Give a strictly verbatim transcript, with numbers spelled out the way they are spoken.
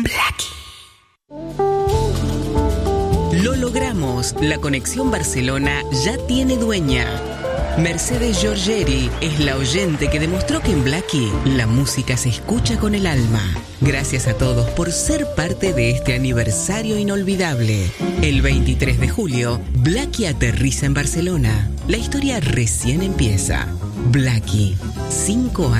Lo logramos. La conexión Barcelona ya tiene dueña. Mercedes Giorgieri es la oyente que demostró que en Blackie la música se escucha con el alma. Gracias a todos por ser parte de este aniversario inolvidable. El veintitrés de julio, Blackie aterriza en Barcelona. La historia recién empieza. Blackie, cinco años.